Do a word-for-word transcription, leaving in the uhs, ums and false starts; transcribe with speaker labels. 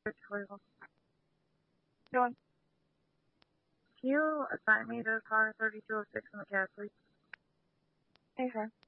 Speaker 1: Doing. Can you assign me to car thirty-two oh six in the cab, please?
Speaker 2: Okay.